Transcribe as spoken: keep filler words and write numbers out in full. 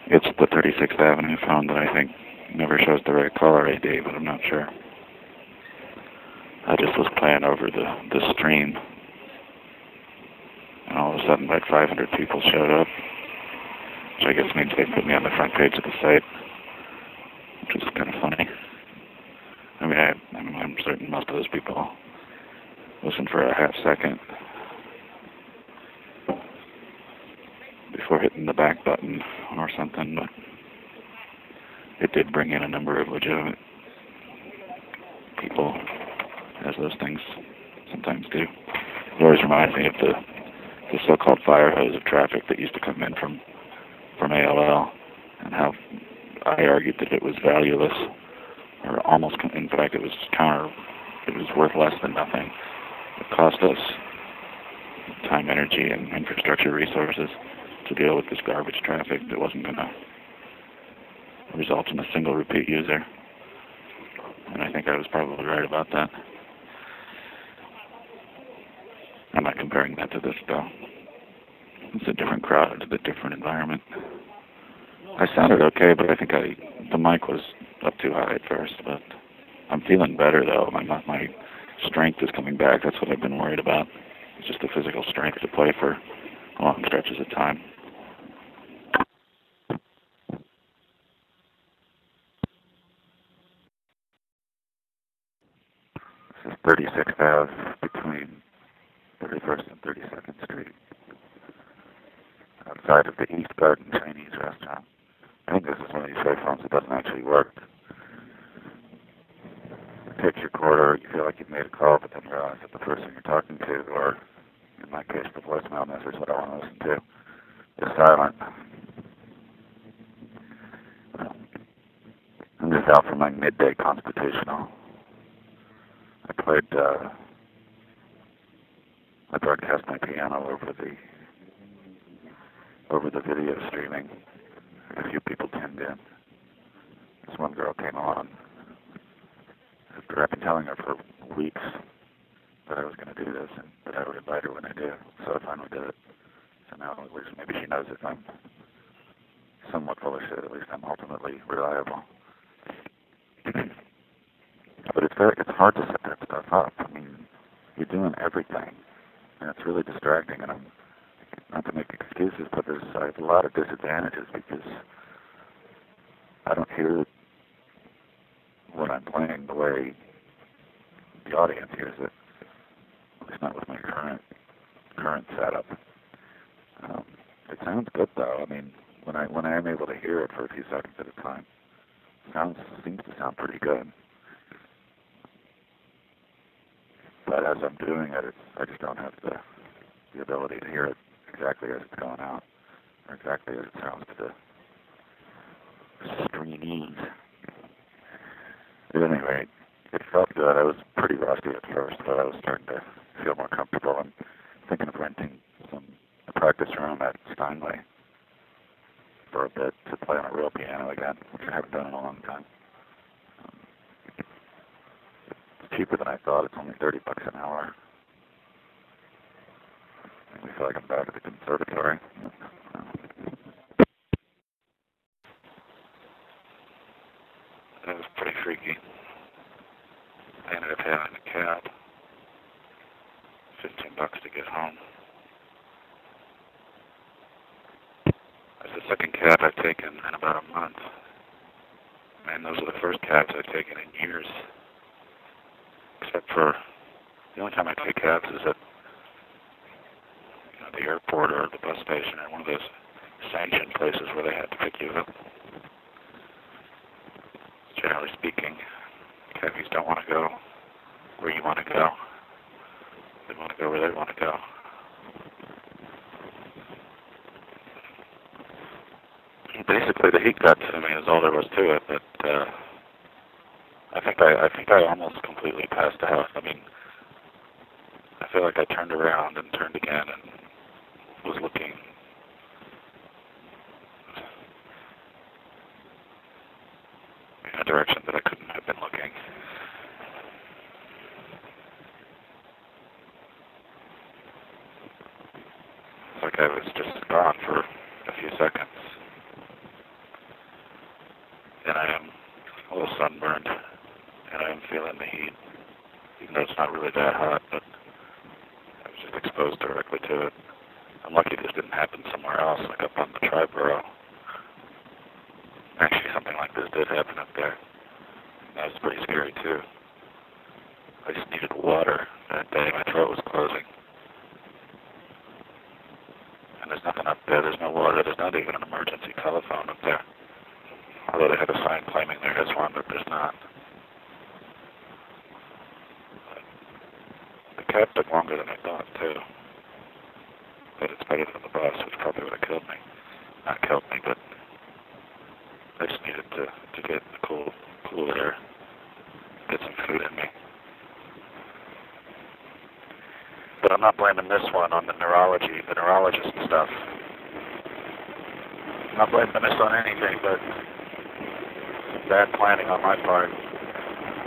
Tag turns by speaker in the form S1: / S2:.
S1: It's the thirty-sixth Avenue phone that I think never shows the right caller I D, but I'm not sure. I just was playing over the, the stream, and all of a sudden like five hundred people showed up, which I guess means they put me on the front page of the site, which is kind of funny. I mean, I, I'm, I'm certain most of those people listened for a half second before hitting the back button or something, but it did bring in a number of legitimate people, as those things sometimes do. It always reminds me of the, the so-called fire hose of traffic that used to come in from, from A O L, and how I argued that it was valueless, or almost, in fact, it was counter, it was worth less than nothing. It cost us time, energy, and infrastructure resources to deal with this garbage traffic that wasn't going to result in a single repeat user. And I think I was probably right about that. I'm not comparing that to this, though. It's a different crowd, a different environment. I sounded okay, but I think I the mic was up too high at first. But I'm feeling better, though. My my strength is coming back. That's what I've been worried about. It's just the physical strength to play for long stretches of time. This is thirty-sixth Avenue between thirty-first and thirty-second Street, outside of the East Garden Chinese restaurant. I think this is one of these cell phones that doesn't actually work. It takes your quarter, you feel like you've made a call, but then you realize that the person you're talking to, or in my case, the voicemail message that I want to listen to, is silent. I'm just out for my midday constitutional. I played, uh, I broadcast my piano over the, over the video streaming. A few people tuned in. This one girl came on. After I've been telling her for weeks that I was going to do this and that I would invite her when I do. So I finally did it. So now at least maybe she knows if I'm somewhat full of shit. At least I'm ultimately reliable. But it's very, it's hard to set that stuff up. I mean, you're doing everything, and it's really distracting. And I'm not to make excuses, but there's I have a lot of disadvantages because I don't hear what I'm playing the way the audience hears it. At least not with my current current setup. Um, it sounds good though. I mean, when I when I am able to hear it for a few seconds at a time, it sounds seems to sound pretty good. But as I'm doing it, it's, I just don't have the the ability to hear it exactly as it's going out, or exactly as it sounds to the streamees. At any rate, it felt good. I was pretty rusty at first, but I was starting to feel more comfortable. I'm thinking of renting some a practice room at Steinway for a bit to play on a real piano again, which I haven't done in a long time. Um, it's cheaper than I thought. It's only thirty bucks an hour. I feel like I'm back at the conservatory. It was pretty freaky. I ended up having a cab. fifteen bucks to get home. That's the second cab I've taken in about a month. Man, those are the first cabs I've taken in years. Except for, the only time I take cabs is at you know, the airport or the bus station or one of those sanctioned places where they have to pick you up. Generally speaking, cabbies don't want to go where you want to go. They want to go where they want to go. Basically, the heat got to me is all there was to it, but uh, I think I, I think I almost completely passed out. I mean, I feel like I turned around and turned again and was looking in a direction that I couldn't have been looking. It's like I was just gone for a few seconds. really that hot, but I was just exposed directly to it. I'm lucky this didn't happen somewhere else, like up on the Triborough. Actually, something like this did happen up there. That was pretty scary, too. I just needed water that day. My throat was closing. And there's nothing up there. There's no water. There's not even an emergency telephone up there. Although they had a sign claiming there is one, but there's not. The cab took longer than I thought, too. But it's better than the bus, which probably would have killed me. Not killed me, but I just needed to, to get the cool, cool air, get some food in me. But I'm not blaming this one on the neurology, the neurologist stuff. I'm not blaming this on anything but bad planning on my part.